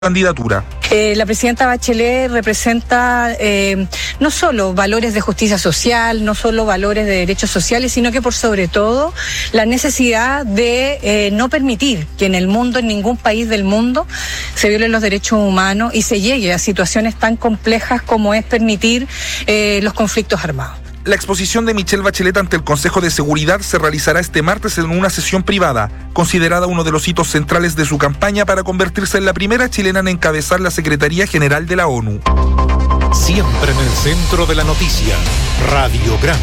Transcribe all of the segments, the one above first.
candidatura. La presidenta Bachelet representa no solo valores de justicia social, no solo valores de derechos sociales, sino que por sobre todo la necesidad de no permitir que en el mundo, en ningún país del mundo, se violen los derechos humanos y se llegue a situaciones tan complejas como es permitir los conflictos armados. La exposición de Michelle Bachelet ante el Consejo de Seguridad se realizará este martes en una sesión privada, considerada uno de los hitos centrales de su campaña para convertirse en la primera chilena en encabezar la Secretaría General de la ONU. Siempre en el centro de la noticia, Radiograma.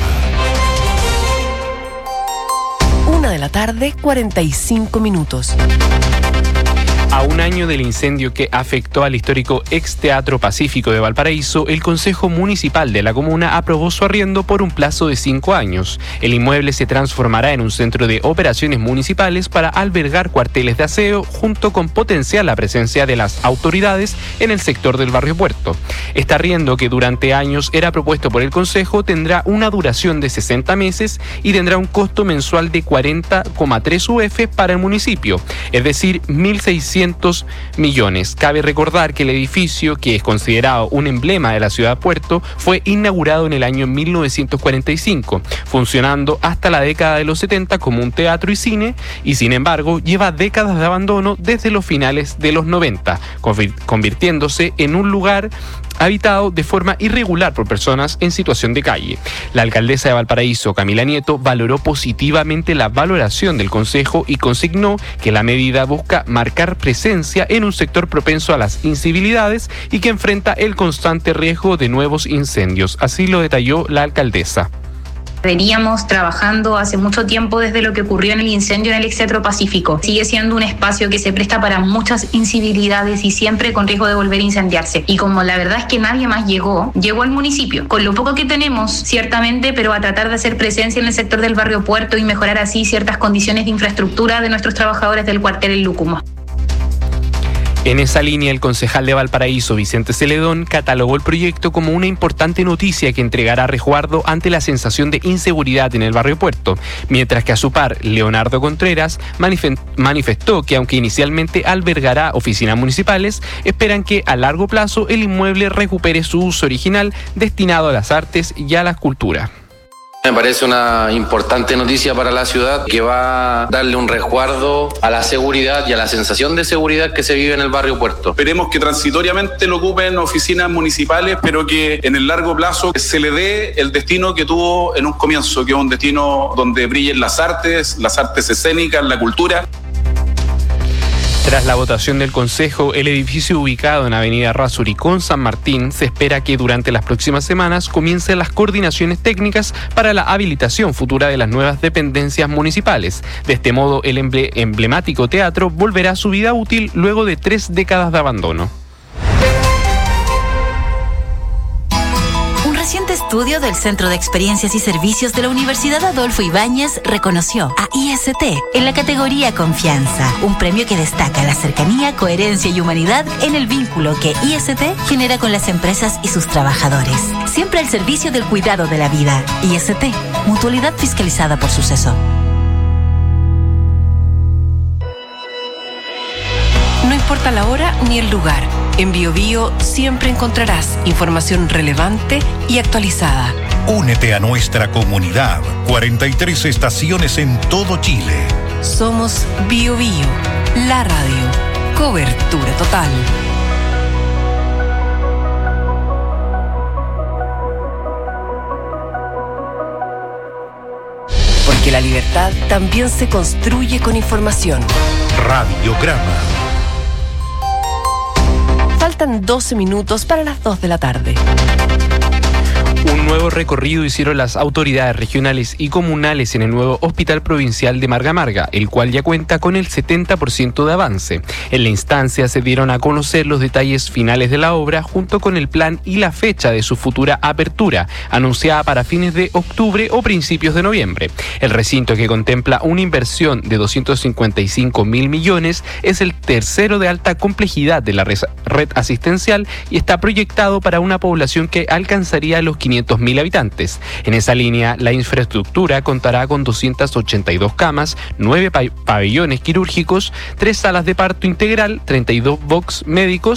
1:45 p.m. A un año del incendio que afectó al histórico ex Teatro Pacífico de Valparaíso, el Consejo Municipal de la comuna aprobó su arriendo por un plazo de 5 años. El inmueble se transformará en un centro de operaciones municipales para albergar cuarteles de aseo, junto con potenciar la presencia de las autoridades en el sector del barrio Puerto. Este arriendo, que durante años era propuesto por el Consejo, tendrá una duración de 60 meses y tendrá un costo mensual de 40,3 UF para el municipio, es decir, 1.600 millones. Cabe recordar que el edificio, que es considerado un emblema de la ciudad de Puerto, fue inaugurado en el año 1945, funcionando hasta la década de los 70 como un teatro y cine, y sin embargo lleva décadas de abandono desde los finales de los 90, convirtiéndose en un lugar habitado de forma irregular por personas en situación de calle. La alcaldesa de Valparaíso, Camila Nieto, valoró positivamente la valoración del Consejo y consignó que la medida busca marcar presencia en un sector propenso a las incivilidades y que enfrenta el constante riesgo de nuevos incendios. Así lo detalló la alcaldesa. Veníamos trabajando hace mucho tiempo desde lo que ocurrió en el incendio en el ex Teatro Pacífico. Sigue siendo un espacio que se presta para muchas incivilidades y siempre con riesgo de volver a incendiarse. Y como la verdad es que nadie más llegó al municipio, con lo poco que tenemos, ciertamente, pero a tratar de hacer presencia en el sector del barrio Puerto y mejorar así ciertas condiciones de infraestructura de nuestros trabajadores del cuartel en Lúcumo. En esa línea, el concejal de Valparaíso, Vicente Celedón, catalogó el proyecto como una importante noticia que entregará resguardo ante la sensación de inseguridad en el barrio Puerto, mientras que a su par, Leonardo Contreras, manifestó que aunque inicialmente albergará oficinas municipales, esperan que a largo plazo el inmueble recupere su uso original destinado a las artes y a la cultura. Me parece una importante noticia para la ciudad que va a darle un resguardo a la seguridad y a la sensación de seguridad que se vive en el barrio Puerto. Esperemos que transitoriamente lo ocupen oficinas municipales, pero que en el largo plazo se le dé el destino que tuvo en un comienzo, que es un destino donde brillen las artes escénicas, la cultura. Tras la votación del Consejo, el edificio ubicado en Avenida Errázuriz con San Martín, se espera que durante las próximas semanas comiencen las coordinaciones técnicas para la habilitación futura de las nuevas dependencias municipales. De este modo, el emblemático teatro volverá a su vida útil luego de 3 décadas de abandono. Un reciente estudio del Centro de Experiencias y Servicios de la Universidad Adolfo Ibáñez reconoció a IST en la categoría Confianza, un premio que destaca la cercanía, coherencia y humanidad en el vínculo que IST genera con las empresas y sus trabajadores. Siempre al servicio del cuidado de la vida. IST, mutualidad fiscalizada por Suceso. No importa la hora ni el lugar. En BioBio siempre encontrarás información relevante y actualizada. Únete a nuestra comunidad. 43 estaciones en todo Chile. Somos BioBio, la radio. Cobertura total. Porque la libertad también se construye con información. Radiograma. Faltan 12 minutos para las 2 de la tarde. Un nuevo recorrido hicieron las autoridades regionales y comunales en el nuevo Hospital Provincial de Marga Marga, el cual ya cuenta con el 70% de avance. En la instancia se dieron a conocer los detalles finales de la obra, junto con el plan y la fecha de su futura apertura, anunciada para fines de octubre o principios de noviembre. El recinto, que contempla una inversión de 255.000 millones, es el tercero de alta complejidad de la red asistencial y está proyectado para una población que alcanzaría los 500 200.000 habitantes. En esa línea, la infraestructura contará con 282 camas, 9 pabellones quirúrgicos, 3 salas de parto integral, 32 box médicos